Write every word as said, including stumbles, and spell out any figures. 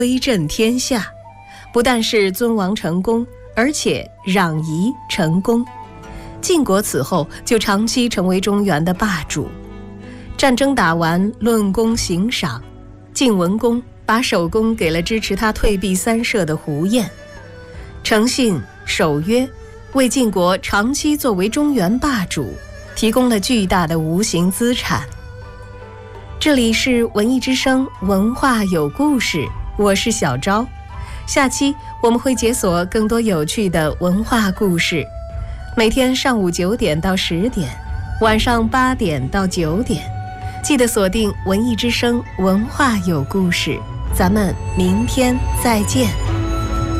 威震天下，不但是尊王成功，而且攘夷成功。晋国此后就长期成为中原的霸主。战争打完，论功行赏，晋文公把首功给了支持他退避三舍的胡彦。诚信守约，为晋国长期作为中原霸主提供了巨大的无形资产。这里是文艺之声，文化有故事，我是小昭。下期我们会解锁更多有趣的文化故事，每天上午九点到十点，晚上八点到九点，记得锁定文艺之声，文化有故事。咱们明天再见。